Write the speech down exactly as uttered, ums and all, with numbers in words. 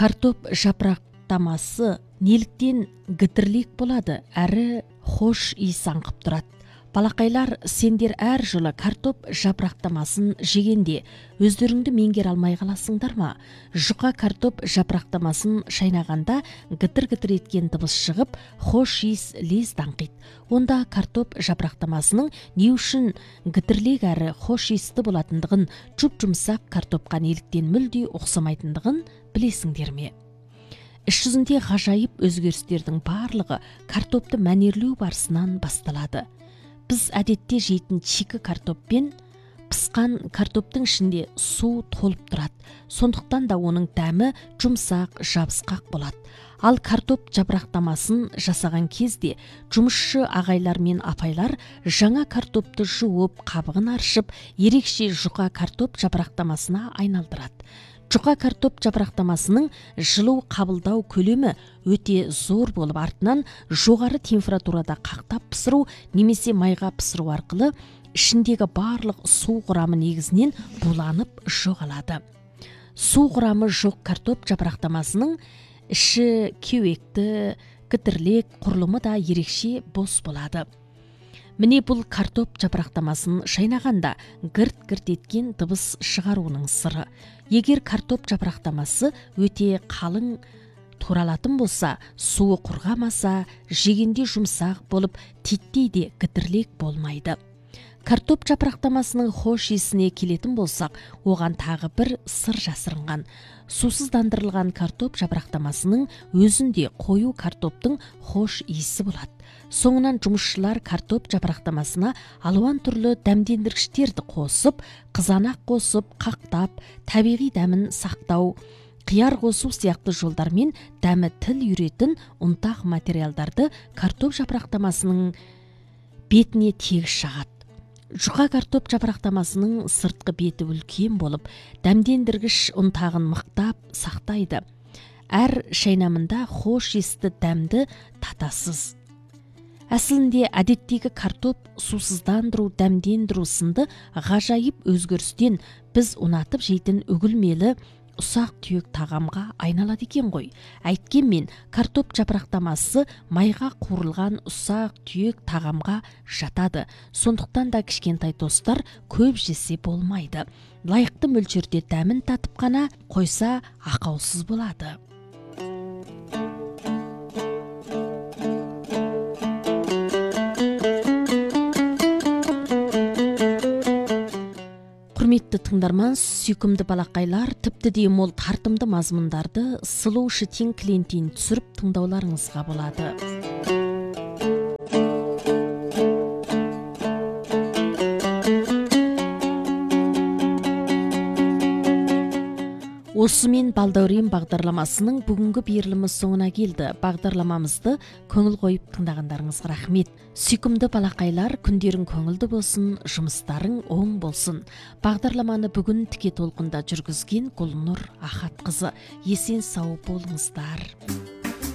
Картоп жапырақтамасы неліктен гітірлік болады, әрі хош иіс аңқып тұрады. Балақайлар, сендер әр жылы картоп жапырақтамасын жегенде өздеріңді меңгер алмай қаласыңдар ма? Жұқа картоп жапырақтамасын шайнағанда гітір-гітір еткен дыбыс шығып, хош иіс лез даңқиды. Онда картоп жапырақтамасының не үшін гітірлік әрі хош иісті болатындығын, жұп-жұмсақ картопқа неліктен мүлде ұқсамайтындығын білесіңдер ме? Іс жүзінде ғажайып өзгерістердің барлығы картопты мәнерлеу барысынан басталады. Біз әдетте жейтін чикі картоппен пысқан картоптың ішінде су толып тұрады. Сондықтан да оның дәмі жұмсақ, жабысқақ болады. Ал картоп жапырақтамасын жасаған кезде жұмысшы ағайлар мен апайлар жаңа картопты жуып, қабығын аршып, ерекше жұқа картоп жапырақтамасына айналдырады. Жұқа картоп жапырақтамасының жылу қабылдау көлемі өте зор болып, артынан жоғары температурада қақтап пісіру немесе майға пісіру арқылы ішіндегі барлық су құрамы негізінен буланып жоғалады. Су құрамы жоқ картоп жапырақтамасының іші кеуекті, гітірлік, құрылымы да ерекше бос болады. Міне бұл картоп жапырақтамасын шайнағанда гірт-гірт еткен дыбыс шығаруының сыры. Егер картоп жапырақтамасы өте қалың туралатын болса, суы құрғамаса, жегенде жұмсақ болып, титтей де гітірлік болмайды. Картоп жапырақтамасының хош иісіне келетін болсақ, оған тағы бір сыр жасырынған. Сусыздандырылған картоп жапырақтамасының өзінде қою картоптың хош иісі болады. Соңынан жұмысшылар картоп жапырақтамасына алуан түрлі дәмдендіргіштерді қосып, қызанақ қосып, қақтап, табиғи дәмін сақтау, қияр қосу сияқты жолдармен дәмі тіл үйретін ұнтақ материалдарды картоп жапырақтамасының бетіне тегіс жағады. Жұқа картоп жапырақтамасының сыртқы беті үлкен болып, дәмдендіргіш ұнтағын мықтап сақтайды. Әр шайнамында хош иісті дәмді татасыз. Әсілінде әдеттегі картоп сусыздандыру, дәмдендіру сынды ғажайып өзгерістен біз ұнатып жейтін үгілмелі ұсақ түйек тағамға айналады екен ғой. Әйткенмен, картоп жапырақтамасы майға қуырылған ұсақ түйек тағамға жатады. Сондықтан да кішкентай достар көп жесе болмайды. Лайықты мөлшерде дәмін татып қана қойса ақаусыз болады. Құрметті тыңдарман, сүйкімді балақайлар, тіпті де мол тартымды мазмұндарды Сұлу Шытин Клентин түсіріп тыңдауларыңызға болады. Осымен Балдәурен бағдарламасының бүгінгі берілімі соңына келді. Бағдарламамызды көңіл қойып тыңдағандарыңызға рахмет. Сүйкімді балақайлар, күндерің көңілді болсын, жұмыстарың оң болсын. Бағдарламаны бүгін тіке толқында жүргізген Гүлнұр Ахатқызы. Есен сау болыңыздар.